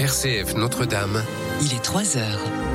RCF Notre-Dame. Il est 3h.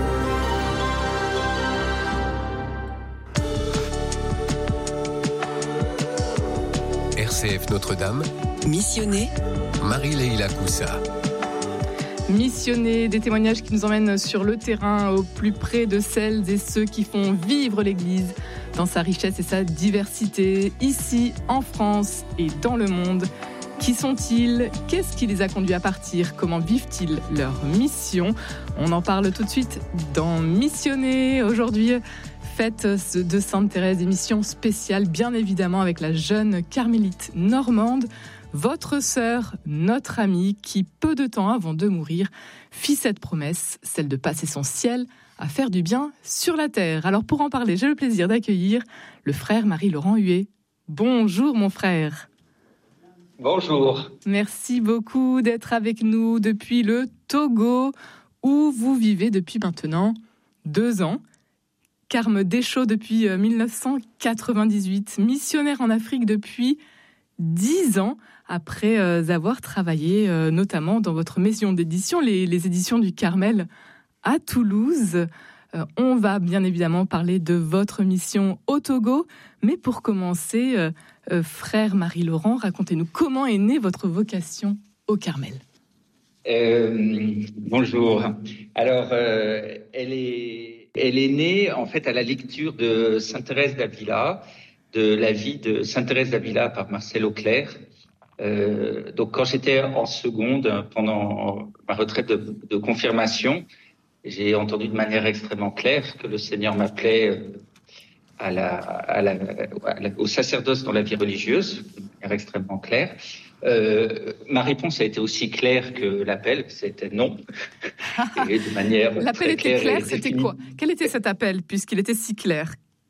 RCF Notre-Dame. Missionné. Marie-Leila Coussa. Missionner, des témoignages qui nous emmènent sur le terrain, au plus près de celles et ceux qui font vivre l'Église dans sa richesse et sa diversité, ici en France et dans le monde. Qui sont-ils ? Qu'est-ce qui les a conduits à partir ? Comment vivent-ils leur mission ? On en parle tout de suite dans Missionner. Aujourd'hui, fête de Sainte Thérèse, émission spéciale, bien évidemment, avec la jeune carmélite normande, votre sœur, notre amie, qui, peu de temps avant de mourir, fit cette promesse, celle de passer son ciel à faire du bien sur la terre. Alors, pour en parler, j'ai le plaisir d'accueillir le frère Marie-Laurent Huet. Bonjour, mon frère. Bonjour. Merci beaucoup d'être avec nous depuis le Togo, où vous vivez depuis maintenant 2 ans. Carme Deschaux depuis 1998, missionnaire en Afrique depuis 10 ans, après avoir travaillé notamment dans votre maison d'édition, les éditions du Carmel à Toulouse. On va bien évidemment parler de votre mission au Togo, mais pour commencer, frère Marie-Laurent, racontez-nous comment est née votre vocation au Carmel. Bonjour. Alors, elle est née en fait à la lecture de Sainte Thérèse d'Avila, de la vie de Sainte Thérèse d'Avila par Marcel Auclair. Donc, quand j'étais en seconde, pendant ma retraite de confirmation, j'ai entendu de manière extrêmement claire que le Seigneur m'appelait au sacerdoce dans la vie religieuse, de manière extrêmement claire. Ma réponse a été aussi claire que l'appel, c'était non. Et de manière l'appel était clair, c'était quoi ? Quel était cet appel, puisqu'il était si clair ?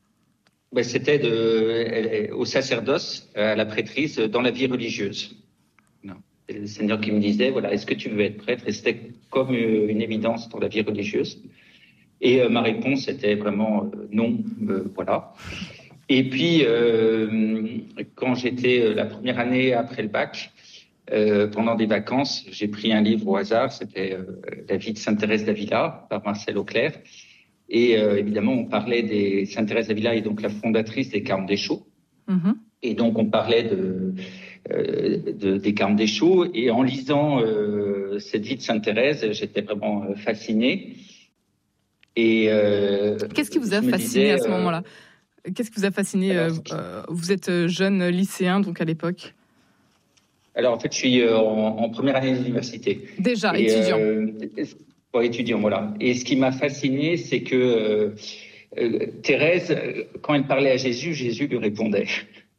C'était au sacerdoce, à la prêtrise, dans la vie religieuse. C'est le Seigneur qui me disait, voilà, est-ce que tu veux être prêtre ? Et c'était comme une évidence dans la vie religieuse. Et ma réponse était vraiment non, voilà. Et puis, quand j'étais la première année après le bac, pendant des vacances, j'ai pris un livre au hasard, c'était La vie de Sainte Thérèse d'Avila par Marcel Auclair. Et évidemment, on parlait des Sainte Thérèse d'Avila et donc la fondatrice des Carmes Deschaux. Mm-hmm. Et donc, on parlait des Carmes Deschaux. Et en lisant cette vie de Sainte Thérèse, j'étais vraiment fasciné. Et qu'est-ce qui vous a fasciné à ce moment-là ? Qu'est-ce qui vous a fasciné ? Vous êtes jeune lycéen, donc à l'époque. Alors, en fait, je suis en première année d'université. Déjà, étudiant. Étudiant, voilà. Et ce qui m'a fasciné, c'est que Thérèse, quand elle parlait à Jésus, Jésus lui répondait.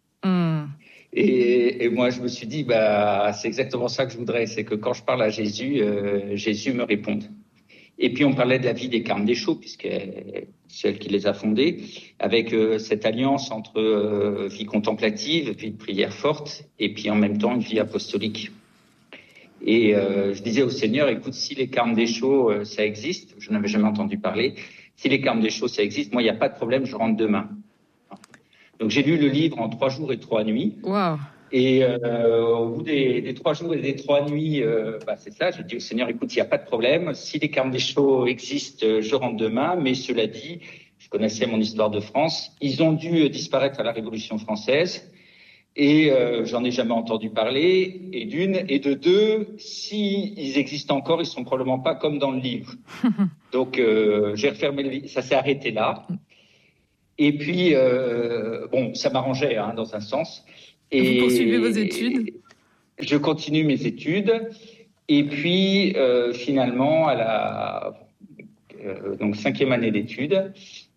Et moi, je me suis dit, c'est exactement ça que je voudrais, c'est que quand je parle à Jésus, Jésus me réponde. Et puis, on parlait de la vie des Carmes Deschaux, puisque c'est elle qui les a fondées, avec cette alliance entre vie contemplative, vie de prière forte, et puis en même temps une vie apostolique. Et je disais au Seigneur, écoute, si les Carmes Deschaux, ça existe, je n'avais jamais entendu parler, si les Carmes Deschaux, ça existe, moi, il n'y a pas de problème, je rentre demain. Donc, j'ai lu le livre en 3 jours et 3 nuits. Wow. Et au bout des 3 jours et des 3 nuits, c'est ça, j'ai dit au Seigneur, écoute, il n'y a pas de problème, si les Carmes Deschaux existent, je rentre demain, mais cela dit, je connaissais mon histoire de France, ils ont dû disparaître à la Révolution française, et j'en ai jamais entendu parler, et d'une, et de deux, si ils existent encore, ils sont probablement pas comme dans le livre. Donc j'ai refermé le livre, ça s'est arrêté là. Et puis ça m'arrangeait dans un sens. Et vous poursuivez vos études ? Je continue mes études, et puis finalement à la donc 5e année d'études,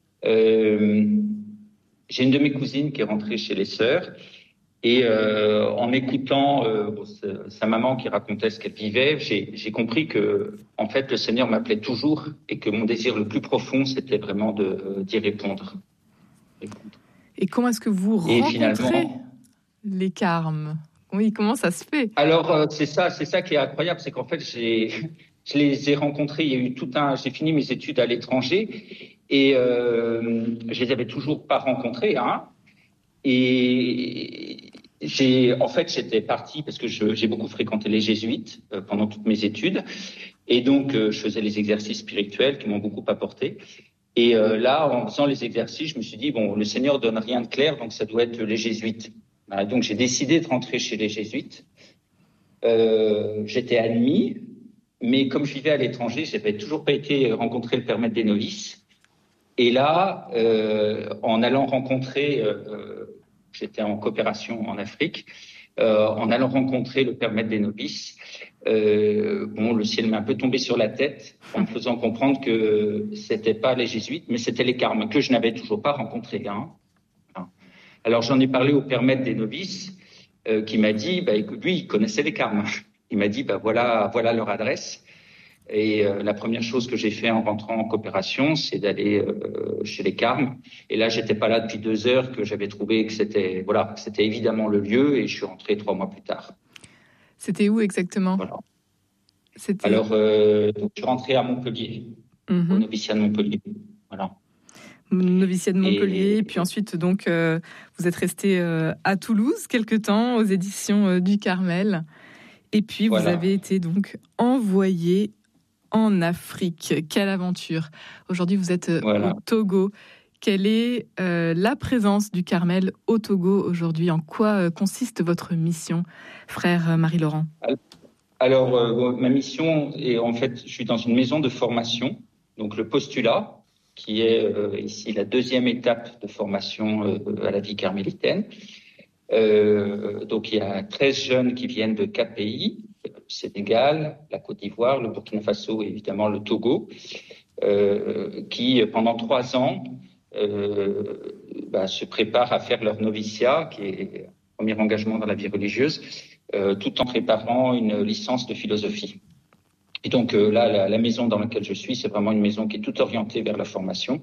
j'ai une de mes cousines qui est rentrée chez les sœurs. Et en écoutant sa maman qui racontait ce qu'elle vivait, j'ai compris que en fait le Seigneur m'appelait toujours et que mon désir le plus profond c'était vraiment d'y répondre. Et comment est-ce que vous rencontrez les Carmes ? Oui, comment ça se fait ? Alors c'est ça qui est incroyable, c'est qu'en fait je les ai rencontrés. Il y a eu j'ai fini mes études à l'étranger et je les avais toujours pas rencontrés, Et j'étais parti parce que j'ai beaucoup fréquenté les jésuites pendant toutes mes études. Et donc, je faisais les exercices spirituels qui m'ont beaucoup apporté. Et là, en faisant les exercices, je me suis dit, bon, le Seigneur donne rien de clair, donc ça doit être les jésuites. Donc, j'ai décidé de rentrer chez les jésuites. J'étais admis, mais comme je vivais à l'étranger, je n'avais toujours pas été rencontrer le Père Maître des novices. Et là, en allant rencontrer, j'étais en coopération en Afrique, en allant rencontrer le Père Maître des novices, le ciel m'est un peu tombé sur la tête en me faisant comprendre que c'était pas les jésuites, mais c'était les carmes que je n'avais toujours pas rencontrés. Alors j'en ai parlé au Père Maître des novices, qui m'a dit, lui, il connaissait les carmes. Il m'a dit, voilà leur adresse. Et la première chose que j'ai fait en rentrant en coopération, c'est d'aller chez les carmes. Et là, j'étais pas là depuis 2 heures, que j'avais trouvé que c'était évidemment le lieu, et je suis rentré 3 mois plus tard. C'était où exactement? Voilà. Alors, donc, je suis rentré à Montpellier, au noviciat de Montpellier. Voilà. Noviciat de Montpellier, et puis ensuite, donc, vous êtes resté à Toulouse quelque temps, aux éditions du Carmel. Et puis, vous avez été donc envoyé en Afrique. Quelle aventure! Aujourd'hui, vous êtes au Togo. Quelle est la présence du Carmel au Togo aujourd'hui? En quoi consiste votre mission, frère Marie-Laurent? Alors, ma mission est, en fait, je suis dans une maison de formation, donc le postulat, qui est ici la 2e étape de formation à la vie carmélitaine. Donc, il y a 13 jeunes qui viennent de 4 pays, le Sénégal, la Côte d'Ivoire, le Burkina Faso et évidemment le Togo, qui, pendant 3 ans, se préparent à faire leur noviciat, qui est le premier engagement dans la vie religieuse, tout en préparant une licence de philosophie. Et donc là, la maison dans laquelle je suis, c'est vraiment une maison qui est toute orientée vers la formation,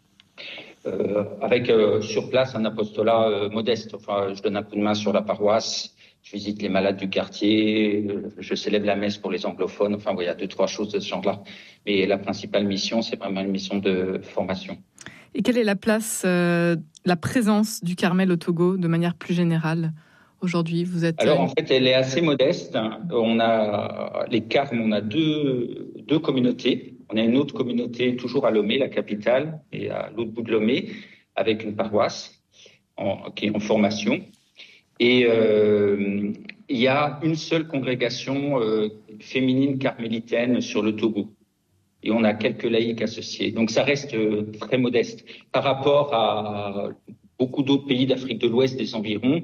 avec sur place un apostolat modeste. Enfin, je donne un coup de main sur la paroisse, je visite les malades du quartier, je célèbre la messe pour les anglophones. Enfin, il y a 2-3 choses de ce genre-là. Mais la principale mission, c'est vraiment une mission de formation. Et quelle est la place, la présence du Carmel au Togo de manière plus générale aujourd'hui? Vous êtes... Alors en fait, elle est assez modeste. On a les Carmes, on a deux communautés. On a une autre communauté toujours à Lomé, la capitale, et à l'autre bout de Lomé, avec une paroisse qui est en formation. Et il y a une seule congrégation féminine carmélitaine sur le Togo. Et on a quelques laïcs associés. Donc ça reste très modeste. Par rapport à beaucoup d'autres pays d'Afrique de l'Ouest, des environs,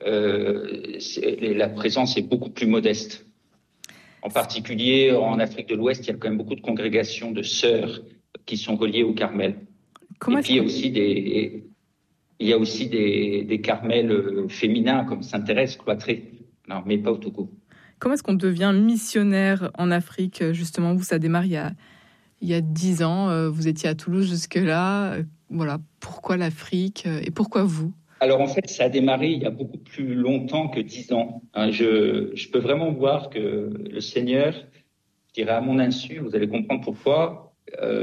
la présence est beaucoup plus modeste. En particulier, en Afrique de l'Ouest, il y a quand même beaucoup de congrégations de sœurs qui sont reliées au Carmel. Et puis, il y a aussi des Carmels féminins, comme Sainte-Thérèse cloîtrée. Non, mais pas au Togo. Comment est-ce qu'on devient missionnaire en Afrique, justement? Vous, ça démarre il y a 10 ans. Vous étiez à Toulouse jusque-là. Voilà. Pourquoi l'Afrique et pourquoi vous? Alors, en fait, ça a démarré il y a beaucoup plus longtemps que 10 ans. Je peux vraiment voir que le Seigneur, je dirais à mon insu, vous allez comprendre pourquoi,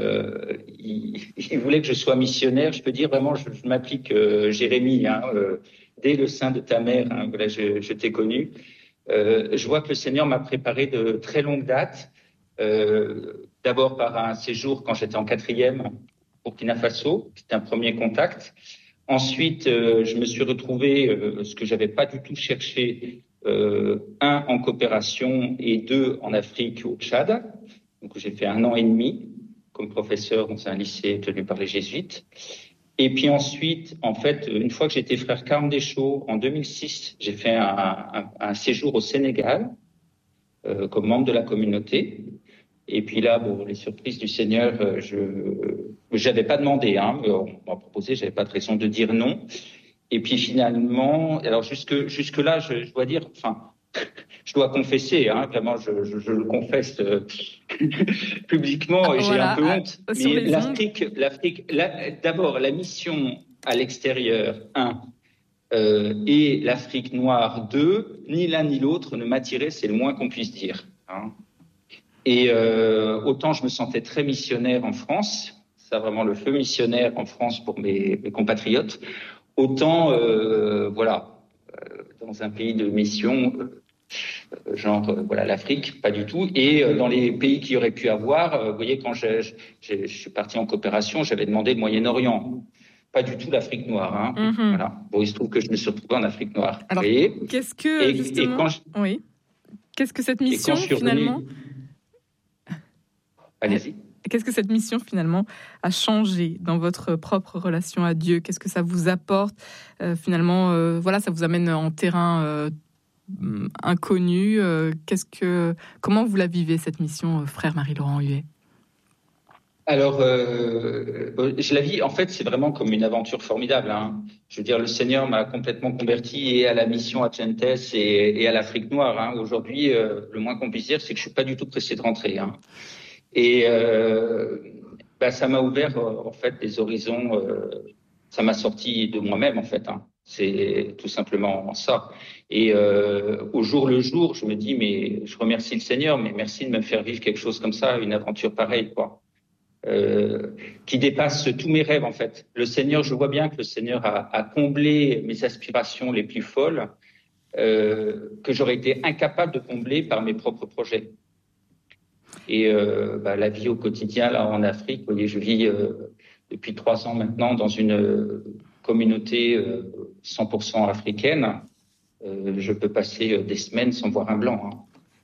il voulait que je sois missionnaire. Je peux dire vraiment, je m'applique Jérémie, dès le sein de ta mère, voilà, je t'ai connu. Je vois que le Seigneur m'a préparé de très longue date, d'abord par un séjour quand j'étais en 4e au Burkina Faso, c'était un premier contact. Ensuite, je me suis retrouvé, ce que j'avais pas du tout cherché, 1 en coopération et 2 en Afrique au Tchad. Donc j'ai fait 1 an et demi comme professeur dans un lycée tenu par les jésuites. Et puis ensuite, en fait, une fois que j'étais frère Carme Deschaux, en 2006, j'ai fait un séjour au Sénégal comme membre de la communauté. Et puis là, bon, les surprises du Seigneur, j'avais pas demandé, on m'a proposé, j'avais pas de raison de dire non. Et puis finalement, alors jusque là, je dois dire, enfin, je dois confesser, vraiment, je le confesse publiquement, et j'ai un peu honte. Mais l'Afrique, d'abord la mission à l'extérieur, 1, et l'Afrique noire, 2, ni l'un ni l'autre ne m'attirait, c'est le moins qu'on puisse dire. Et autant je me sentais très missionnaire en France, ça vraiment le feu missionnaire en France pour mes compatriotes, autant dans un pays de mission, voilà, l'Afrique, pas du tout. Et dans les pays qui auraient pu avoir, vous voyez, quand je suis parti en coopération, j'avais demandé le Moyen-Orient. Pas du tout l'Afrique noire. Hein. Voilà. Bon, il se trouve que je me suis retrouvé en Afrique noire. Alors, vous voyez, qu'est-ce que, justement... Oui. Qu'est-ce que cette mission, finalement... Allez-y. Qu'est-ce que cette mission, finalement, a changé dans votre propre relation à Dieu ? Qu'est-ce que ça vous apporte ? Finalement, voilà, ça vous amène en terrain inconnu. Comment vous la vivez, cette mission, frère Marie-Laurent Huet ? Alors, je la vis, en fait, c'est vraiment comme une aventure formidable. Hein. Je veux dire, le Seigneur m'a complètement converti et à la mission à Gentes et à l'Afrique noire. Hein. Aujourd'hui, le moins qu'on puisse dire, c'est que je suis pas du tout pressé de rentrer. Hein. Et ça m'a ouvert, en fait, des horizons. Ça m'a sorti de moi-même, en fait. Hein. C'est tout simplement ça. Et au jour le jour, je me dis, mais je remercie le Seigneur, mais merci de me faire vivre quelque chose comme ça, une aventure pareille, quoi. Qui dépasse tous mes rêves, en fait. Le Seigneur, je vois bien que le Seigneur a comblé mes aspirations les plus folles, que j'aurais été incapable de combler par mes propres projets. Et la vie au quotidien, là, en Afrique, vous voyez, je vis depuis 3 ans maintenant dans une communauté 100% africaine. Je peux passer des semaines sans voir un blanc. Hein.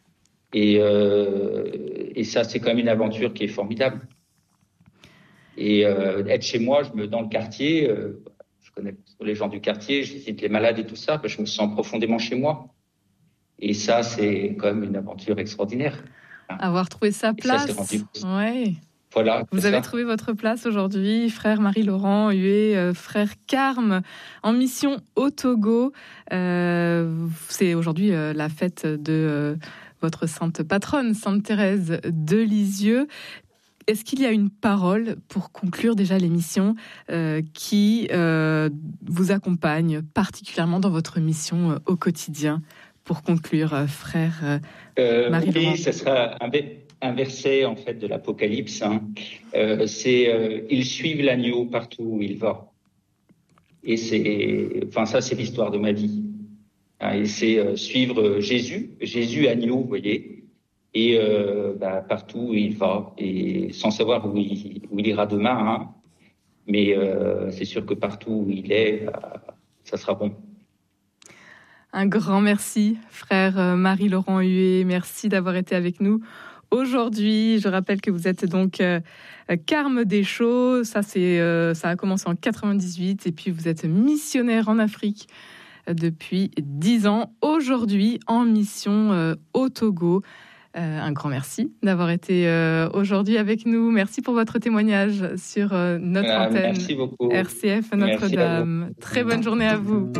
Et ça, c'est quand même une aventure qui est formidable. Et être chez moi, dans le quartier, je connais les gens du quartier, je visite les malades et tout ça, je me sens profondément chez moi. Et ça, c'est quand même une aventure extraordinaire. Avoir trouvé sa place. Ouais. Voilà. Vous avez trouvé votre place aujourd'hui, frère Marie-Laurent Huet, frère Carme, en mission au Togo. C'est aujourd'hui la fête de votre sainte patronne, Sainte Thérèse de Lisieux. Est-ce qu'il y a une parole pour conclure déjà l'émission qui vous accompagne particulièrement dans votre mission au quotidien? Pour conclure, frère Marie-Laurent. Oui, ce sera un verset en fait de l'Apocalypse. Hein. C'est ils suivent l'agneau partout où il va. Et ça c'est l'histoire de ma vie. Et c'est suivre Jésus agneau, vous voyez. Et partout où il va, et sans savoir où il ira demain, hein. Mais c'est sûr que partout où il est, ça sera bon. Un grand merci, frère Marie-Laurent Huet. Merci d'avoir été avec nous aujourd'hui. Je rappelle que vous êtes donc Carme des Chaux. Ça a commencé en 98 et puis vous êtes missionnaire en Afrique depuis 10 ans. Aujourd'hui, en mission au Togo. Un grand merci d'avoir été aujourd'hui avec nous. Merci pour votre témoignage sur notre antenne. Merci beaucoup. RCF Notre-Dame. Très bonne journée à vous.